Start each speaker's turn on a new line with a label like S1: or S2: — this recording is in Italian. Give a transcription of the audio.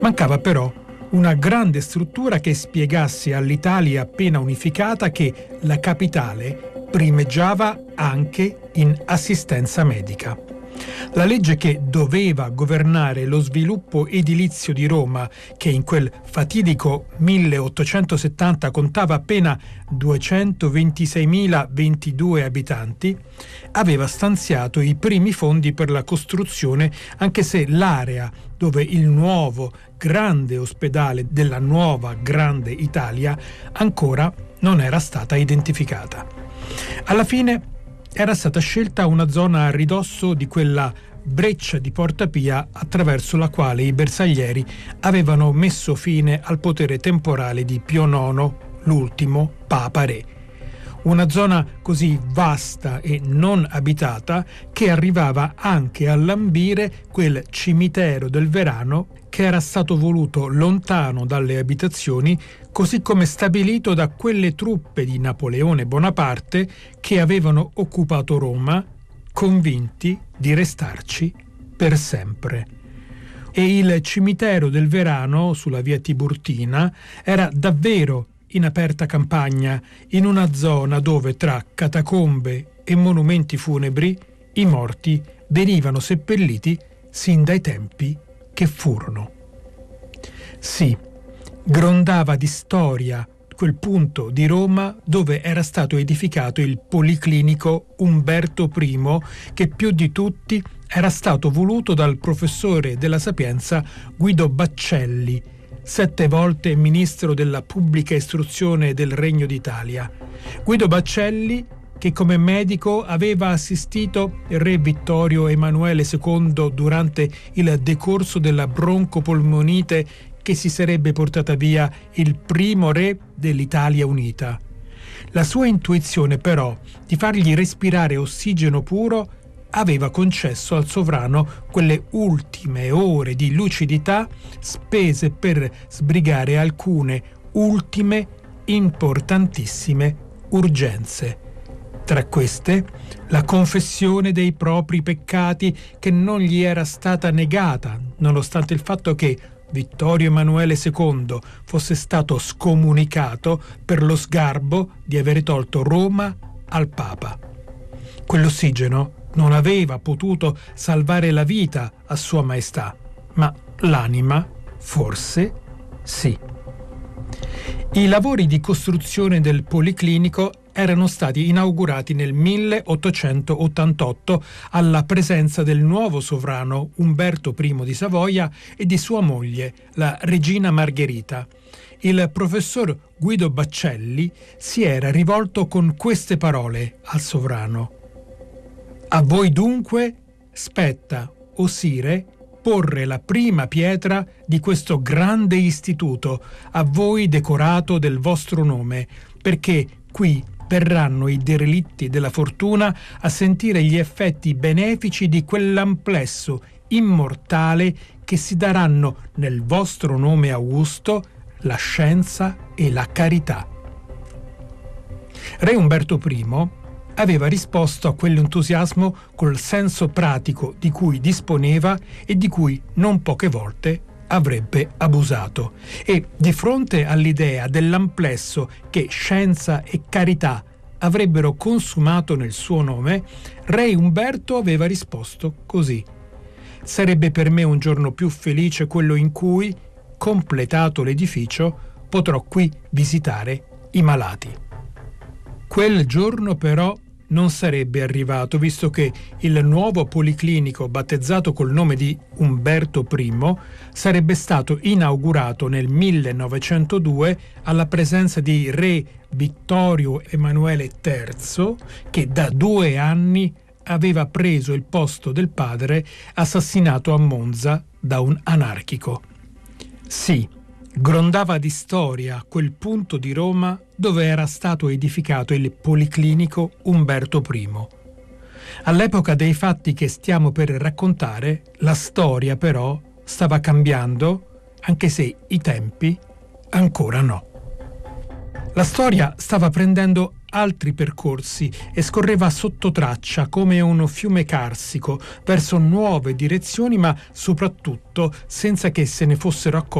S1: Mancava però una grande struttura che spiegasse all'Italia appena unificata che la capitale primeggiava anche in assistenza medica. La legge che doveva governare lo sviluppo edilizio di Roma, che in quel fatidico 1870 contava appena 226.022 abitanti, aveva stanziato i primi fondi per la costruzione, anche se l'area dove il nuovo grande ospedale della nuova grande Italia ancora non era stata identificata. Alla fine era stata scelta una zona a ridosso di quella breccia di Porta Pia attraverso la quale i bersaglieri avevano messo fine al potere temporale di Pio IX, l'ultimo Papa Re. Una zona così vasta e non abitata che arrivava anche a lambire quel cimitero del Verano che era stato voluto lontano dalle abitazioni, così come stabilito da quelle truppe di Napoleone Bonaparte che avevano occupato Roma, convinti di restarci per sempre. E il cimitero del Verano, sulla via Tiburtina, era davvero in aperta campagna, in una zona dove tra catacombe e monumenti funebri i morti venivano seppelliti sin dai tempi che furono. Sì, grondava di storia quel punto di Roma dove era stato edificato il Policlinico Umberto I, che più di tutti era stato voluto dal professore della Sapienza Guido Baccelli, 7 volte ministro della pubblica istruzione del Regno d'Italia. Guido Baccelli, che come medico aveva assistito il re Vittorio Emanuele II durante il decorso della broncopolmonite che si sarebbe portata via il primo re dell'Italia unita. La sua intuizione però di fargli respirare ossigeno puro aveva concesso al sovrano quelle ultime ore di lucidità spese per sbrigare alcune ultime importantissime urgenze. Tra queste, la confessione dei propri peccati che non gli era stata negata, nonostante il fatto che Vittorio Emanuele II fosse stato scomunicato per lo sgarbo di avere tolto Roma al Papa. Quell'ossigeno non aveva potuto salvare la vita a Sua Maestà, ma l'anima forse sì. I lavori di costruzione del Policlinico erano stati inaugurati nel 1888 alla presenza del nuovo sovrano Umberto I di Savoia e di sua moglie, la regina Margherita. Il professor Guido Baccelli si era rivolto con queste parole al sovrano: «A voi dunque spetta, o sire, porre la prima pietra di questo grande istituto, a voi decorato del vostro nome, perché qui verranno i derelitti della fortuna a sentire gli effetti benefici di quell'amplesso immortale che si daranno nel vostro nome augusto la scienza e la carità». Re Umberto I aveva risposto a quell'entusiasmo col senso pratico di cui disponeva e di cui non poche volte avrebbe abusato. E di fronte all'idea dell'amplesso che scienza e carità avrebbero consumato nel suo nome, Re Umberto aveva risposto così: «Sarebbe per me un giorno più felice quello in cui, completato l'edificio, potrò qui visitare i malati». Quel giorno però non sarebbe arrivato, visto che il nuovo policlinico, battezzato col nome di Umberto I, sarebbe stato inaugurato nel 1902 alla presenza di re Vittorio Emanuele III, che da 2 anni aveva preso il posto del padre assassinato a Monza da un anarchico. Sì, grondava di storia quel punto di Roma dove era stato edificato il Policlinico Umberto I. All'epoca dei fatti che stiamo per raccontare, la storia però stava cambiando, anche se i tempi ancora no. La storia stava prendendo altri percorsi e scorreva sotto traccia come un fiume carsico verso nuove direzioni, ma soprattutto senza che se ne fossero accorti